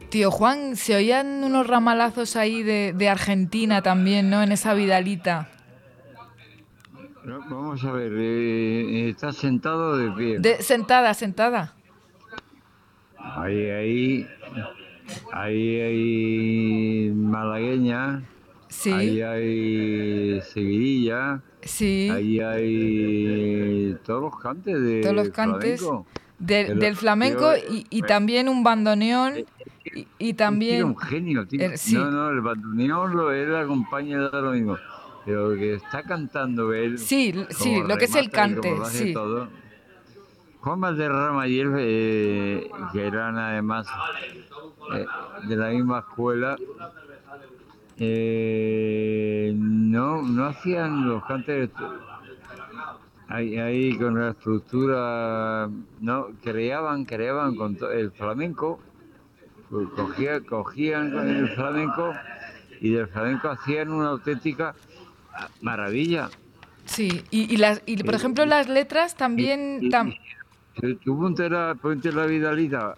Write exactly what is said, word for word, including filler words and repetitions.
Tío Juan, se oían unos ramalazos ahí de, de Argentina también, ¿no? En esa Vidalita. No, vamos a ver, eh, ¿estás sentado o de pie? De, sentada, sentada. Ahí, ahí, ahí hay malagueña, Sí, ahí hay seguidilla, sí. ahí hay todos los cantes Todos los de cantes flamenco. de- Pero del flamenco yo, eh, y, y pues, también un es bandoneón que y, y es que era un también... genio, tío. er, sí, No, no, el bandoneón lo él acompaña da lo mismo. Pero que está cantando él, sí, sí, como lo que es el remata y como cante, lo hace sí. todo. Juan Valderrama y él, eh, que eran además eh, de la misma escuela, eh, no, no hacían los cantes ahí, ahí con la estructura, no, creaban, creaban con to- el flamenco, pues cogía- cogían con el flamenco y del flamenco hacían una auténtica maravilla. Sí, y, y las, y por ejemplo Eh, las letras y, también... y- tam- y- tú ponte la, ponte la Vidalita